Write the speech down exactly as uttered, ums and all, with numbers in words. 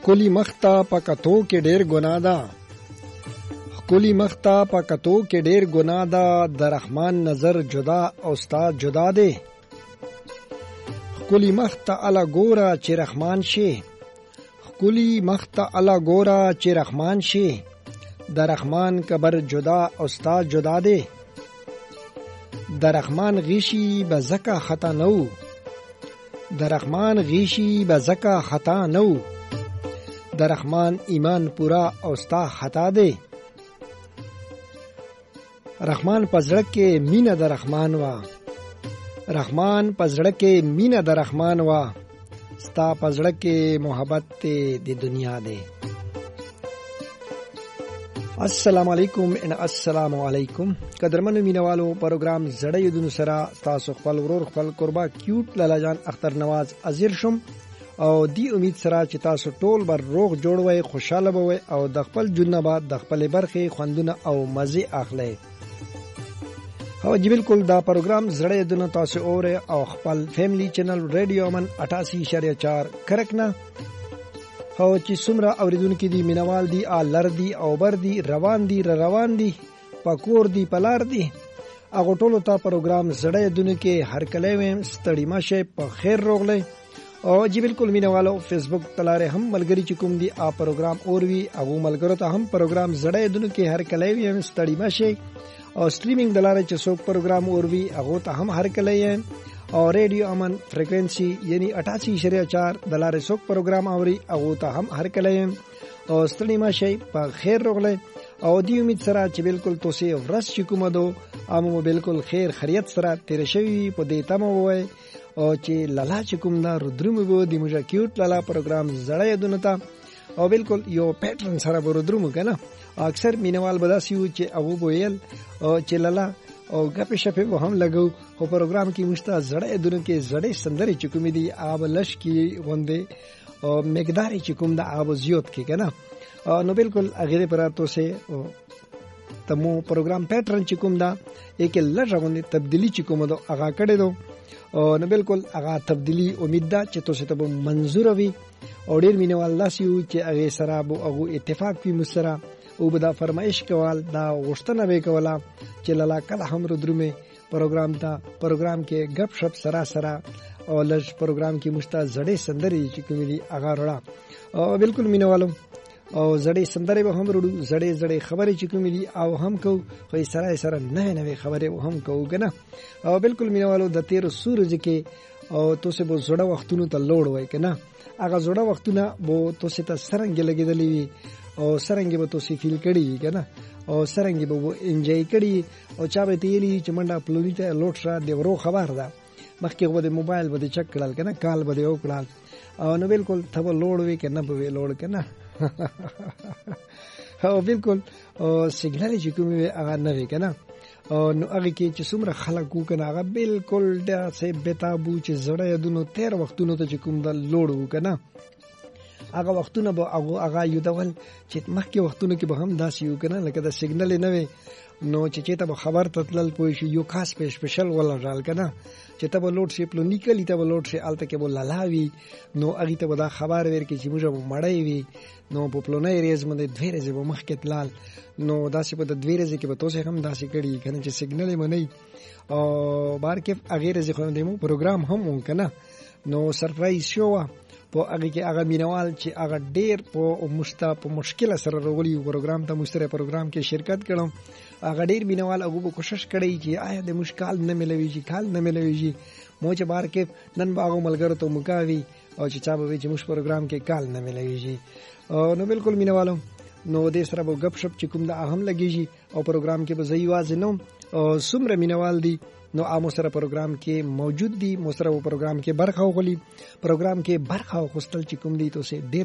ښکلي مخ ته په کتو کې ډېر ګناه ده، ښکلي مخ ته په کتو کې ډېر ګناه ده، د رحمان نظر جدا او ستا جدا دی. ښکلي مخ ته اله ګوره چې رحمان شي، ښکلي مخ ته اله ګوره چې رحمان شي، د رحمان کبر جدا او ستا جدا دی. د رحمان غیشي به زکه خطا نو، د رحمان غیشي به زکه خطا نو، د رحمان ایمان پورا او ستا خطا دی. رحمان پزړه کې مینه د رحمان وا، رحمان پزړه کې مینه د رحمان وا، ستا پزړه کې محبت د دنیا دی. السلام علیکم ان السلام علیکم. قدرمنو مینوالو، پروګرام زړه یودونو سره تاسو خپل ورور خپل قربا کیوټ لالا جان اختر نواز حاضر شم او دی امید سره چې تاسو ټول بر روغ جوړوي، خوشاله بوي او د خپل جنبه د خپل برخه خوندونه او مزه اخلي. او جی بالکل دا پروګرام زړه یودونو تاسو اوره او خپل فیملی چینل ریډیو من اٹھاسی اشاریه چار کرکنا او چې څومره اوریدونکو دي مینوال دي آلر دي او بر دي روان دي روان دي پکور دي پلار دي هغه ټولو ته پروګرام زړه یودونو کې هر کله ویم ستړي ماشه په خیر روغله. او جی بالکل مینوالو فیسبوک تلاره هم ملګری چې کوم دي ا پروګرام اوروي هغه ملګرو ته هم پروګرام زړه یودونو کې هر کله ویم ستړي ماشه او سټریمینګ دلاره چې څوک پروګرام اوروي هغه ته هم هر کله ویم او ریډیو امن فریکوئنسي یعنی اٹھاسی اشاریه چار دلاره څوک پروګرام اوري هغه ته هم هر کله ویم او ستړي ماشه په خیر روغله. او دی امید سره چې بالکل توسي ورس چې کومه دو امو بالکل خیر خیریت سره تیر شوی په دې تمه وای او چې لالا چې کوم دا رودرم وو دی موږ کیوټ لالا پروګرام زړه یادونه تا او بالکل یو پیټرن سره رودرم کنه. اکثر مینوال بداسیو چې ابو بویل او چې لالا او غپې شپې به هم لګو خو پروګرام کې مشته زړه یادونه کې زړې سندري چې کوم دي آب لش کې غونډه او مقدار چې کوم دا آب زیات کې کنه. نو بالکل اغیره پراتو سے تمو پروګرام پیټرن چې کوم دا یک لږه غونډه تبدیلی چې کوم دا هغه کړي دو. نو بالکل هغه تبدیلی امید ده چې تاسو ته منزور وي او ډیر مینوال لاسیو چې هغه سره بو هغه اتفاق وي مسره او به دا فرمایش کول دا غوښتنه وکولا چې لالا کله هم رودرمه پروګرام ته پروګرام کې غپ شپ سره سره او لږ پروګرام کې مشته زړې سندري چې کوم دي هغه وړه او بالکل مینوالو او زړې سندري به هم وړو زړې زړې خبرې چې کوم دي او هم کو خو سره سره نه نه خبرې هم کو کنه. او بالکل مینوالو د تیر سورج کې او تاسو به زړه وختونو ته لوړ وای کنه. هغه زړه وختونه به تاسو ته سرنګ لګیدلې وي او سرنګ به تاسو فیل کړی کنه او سرنګ به انجوای کړی او چا به تیلی چې منډه پلوړی ته لوټ را دی ورو خبر ده مخکې غو د موبایل به چک کړل کنه کال به یو کړل او نو بالکل ته لوړ وی کنه به لوړ کنه. او بالکل او سیګنال چې کوم هغه نه وی کنه او نو هغه کې چې څومره خلک کو کنه هغه بالکل د سه بتابو چې زړه یادونو تیر وختونو ته چې کوم د لوړ وکنه هغه وختونه به هغه هغه یو ډول چې مخکې وختونو کې به هم داسې یو کنه لکه د سیګنال نه وي نو چې چې ته خبر تتلل پوي شي یو خاص په سپیشل ولا ځال کنه چې ته به لوټ شي پلو نیکلی ته به لوټ شي الته کې به لالاوي نو هغه ته به دا خبر ورکړي چې موږ مړی وي نو په پلونې ریز باندې دوی ریز به مخکې تلال نو داسې په د دوی ریز کې به تاسو هم داسې کړي کنه چې سیګنال یې منئ او بار کې هغه ریز خو دمو پروګرام هم کنه نو سرپرایز شو په هغه کې هغه مینوال چې هغه ډیر په مشتا په مشکله سره وروړي پروګرام ته مشترک پروګرام کې شرکت کړم هغه ډیر مینوال هغه به کوشش کړی چې آیا د مشکل نه ملوي چې کال نه ملوي مو چې بار کې نن باغ ملګرو ته مکاوي او چې چا به چې مش پروګرام کې کال نه ملوي نو بالکل مینوالو نو دې سره به غپ شپ چې کوم د اهم لګیږي او پروګرام کې به زئی واز نو سمره مینوال دي نو امو سره پروګرام کې موجود دي مو سره پروګرام کې برخه وغلی پروګرام کې برخه خوستل چې کوم دي تو سه